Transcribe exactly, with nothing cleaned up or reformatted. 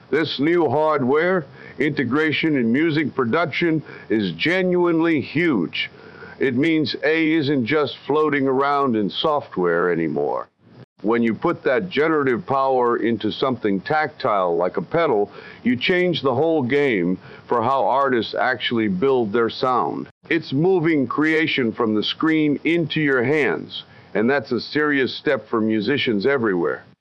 This new hardware, integration in music production, is genuinely huge. It means A isn't just floating around in software anymore. When you put that generative power into something tactile like a pedal, you change the whole game for how artists actually build their sound. It's moving creation from the screen into your hands, and that's a serious step for musicians everywhere.